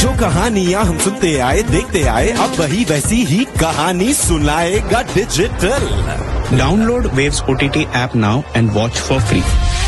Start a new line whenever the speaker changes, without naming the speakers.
जो कहानियाँ हम सुनते आए देखते आए, अब वही वैसी ही कहानी सुनाएगा digital.
Download Waves OTT app now and watch for free.